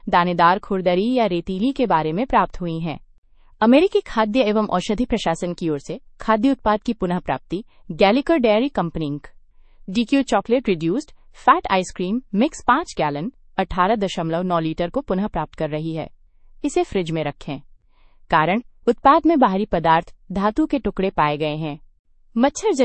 दानेदार खुरदरी या रेतीली के बारे में प्राप्त हुई हैं। अमेरिकी खाद्य एवं औषधि प्रशासन की ओर से खाद्य उत्पाद की पुनः प्राप्ति गैलिकर dairy company ink. DQ chocolate reduced fat ice cream mix 5 gallon 18.9 litre को पुनः प्राप्त कर रही है। इसे फ्रिज में रखें। कारण उत्पाद में बाहरी पदार्थ धातु के टुकड़े पाए गए हैं। मच्छर